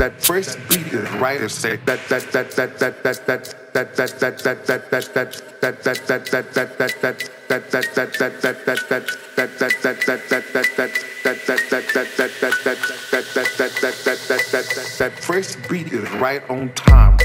that first beat is right. It's say that first beat is right on time.